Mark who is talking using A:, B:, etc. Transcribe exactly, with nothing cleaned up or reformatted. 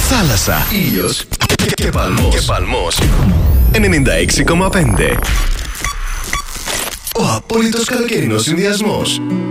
A: Θάλασσα, ήλιος και, και παλμός. Και παλμός. ενενήντα έξι κόμμα πέντε. Ο απόλυτος καλοκαιρινός συνδυασμός.